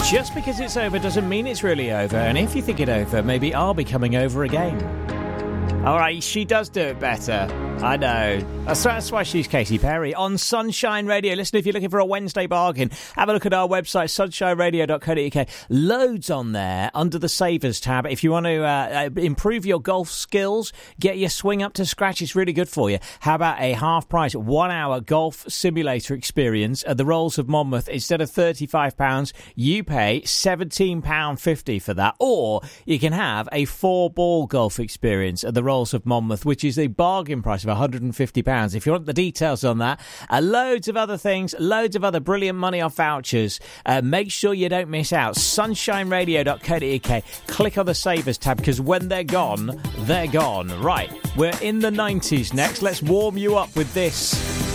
Just because it's over doesn't mean it's really over. And if you think it over, maybe I'll be coming over again. All right, she does do it better. I know. That's why she's Katy Perry on Sunshine Radio. Listen, if you're looking for a Wednesday bargain, have a look at our website, sunshineradio.co.uk. Loads on there under the Savers tab. If you want to improve your golf skills, get your swing up to scratch, it's really good for you. How about a half-price 1-hour golf simulator experience at the Rolls of Monmouth? Instead of £35, you pay £17.50 for that. Or you can have a 4-ball golf experience at the Rolls of Monmouth, which is a bargain price of £150. If you want the details on that, loads of other things, loads of other brilliant money off vouchers, make sure you don't miss out. Sunshineradio.co.uk. Click on the Savers tab, because when they're gone, they're gone. Right, we're in the 90s next. Let's warm you up with this.